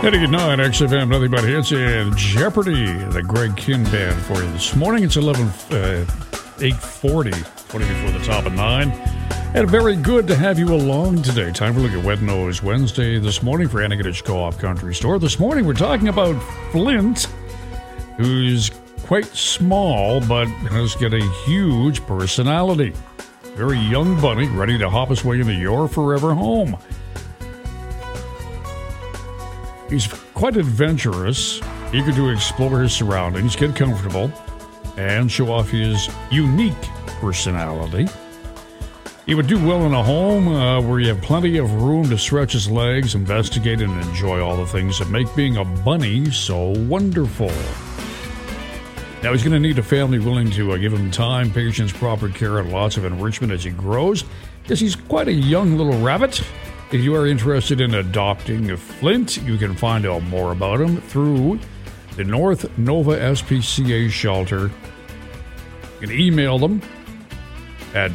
99 XFM, nothing but hits, and Jeopardy, the Greg Kinn Band for you this morning. It's 8:40, 20 before the top of 9. And very good to have you along today. Time for a look at Wet Nose Wednesday this morning for Antigonish Co-op Country Store. This morning we're talking about Flint, who's quite small but has got a huge personality. Very young bunny, ready to hop his way into your forever home. He's quite adventurous, eager to explore his surroundings, get comfortable, and show off his unique personality. He would do well in a home where you have plenty of room to stretch his legs, investigate, and enjoy all the things that make being a bunny so wonderful. Now, he's going to need a family willing to give him time, patience, proper care, and lots of enrichment as he grows, because he's quite a young little rabbit. If you are interested in adopting Flint, you can find out more about him through the North Nova SPCA shelter. You can email them at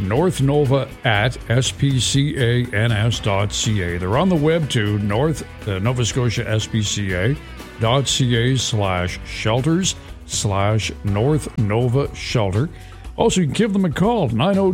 northnova@spcans.ca. They're on the web too, Nova Scotia SPCA.ca/shelters/North Nova Shelter. Also, you can give them a call,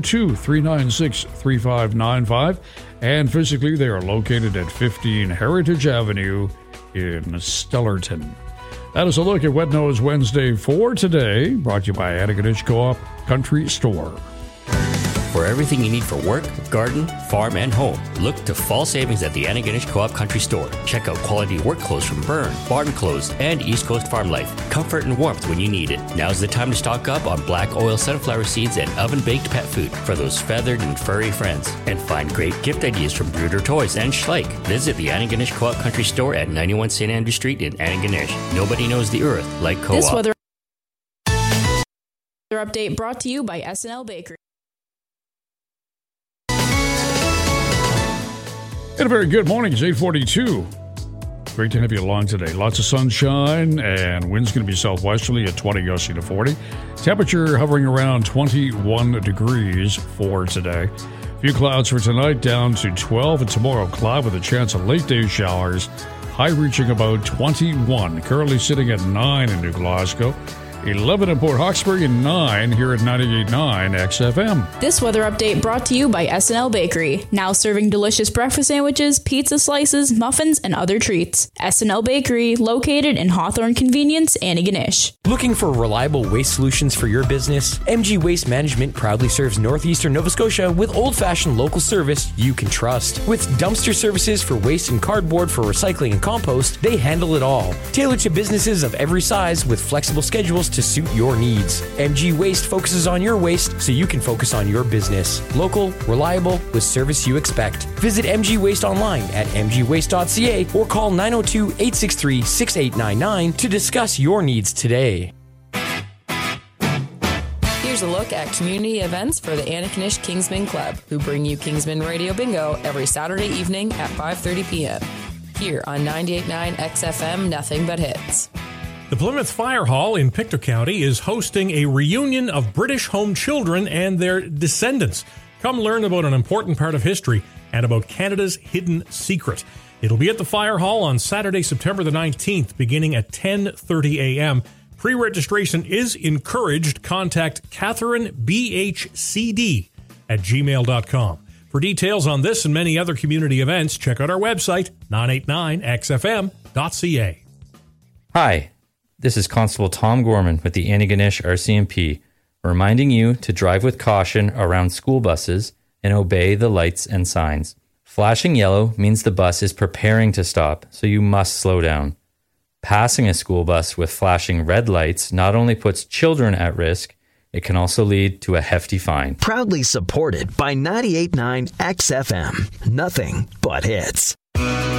902-396-3595. And physically, they are located at 15 Heritage Avenue in Stellarton. That is a look at Wet Nose Wednesday for today, brought to you by Antigonish Co-op Country Store. For everything you need for work, garden, farm, and home, look to fall savings at the Antigonish Co-op Country Store. Check out quality work clothes from Byrne, Barn Clothes, and East Coast Farm Life. Comfort and warmth when you need it. Now's the time to stock up on black oil sunflower seeds and oven-baked pet food for those feathered and furry friends. And find great gift ideas from Bruder Toys and Schleich. Visit the Antigonish Co-op Country Store at 91 St. Andrew Street in Antigonish. Nobody knows the earth like Co-op. This weather update brought to you by S&L Bakery. And a very good morning. It's 8:42. Great to have you along today. Lots of sunshine, and wind's going to be southwesterly at 20, gusty to 40. Temperature hovering around 21 degrees for today. A few clouds for tonight, down to 12, and tomorrow cloud with a chance of late-day showers. High reaching about 21. Currently sitting at 9 in New Glasgow. 11 in Port Hawkesbury, and 9 here at 98.9 XFM. This weather update brought to you by S&L Bakery. Now serving delicious breakfast sandwiches, pizza slices, muffins, and other treats. S&L Bakery, located in Hawthorne Convenience, Antigonish. Looking for reliable waste solutions for your business? MG Waste Management proudly serves northeastern Nova Scotia with old-fashioned local service you can trust. With dumpster services for waste and cardboard for recycling and compost, they handle it all. Tailored to businesses of every size with flexible schedules to suit your needs. MG Waste focuses on your waste so you can focus on your business. Local, reliable, with service you expect. Visit MG Waste online at mgwaste.ca or call 902-863-6899 to discuss your needs today. Here's a look at community events for the Antigonish Kingsmen Club, who bring you Kingsmen Radio Bingo every Saturday evening at 5:30 p.m. Here on 98.9 XFM, Nothing But Hits. The Plymouth Fire Hall in Pictou County is hosting a reunion of British home children and their descendants. Come learn about an important part of history and about Canada's hidden secret. It'll be at the Fire Hall on Saturday, September the 19th, beginning at 10:30 a.m. Pre-registration is encouraged. Contact CatherineBHCD@gmail.com. For details on this and many other community events, check out our website, 989xfm.ca. Hi. This is Constable Tom Gorman with the Antigonish RCMP, reminding you to drive with caution around school buses and obey the lights and signs. Flashing yellow means the bus is preparing to stop, so you must slow down. Passing a school bus with flashing red lights not only puts children at risk, it can also lead to a hefty fine. Proudly supported by 98.9 XFM. Nothing but hits.